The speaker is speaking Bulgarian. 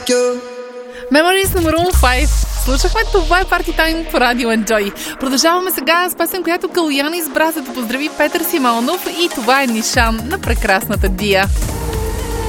Memories на Maroon 5. Слушахме, това е Party Time по Радио Enjoy. Продължаваме сега с песен, която Калуян избра, за да поздрави Петър Симеонов, и това е Нишан на прекрасната Дия.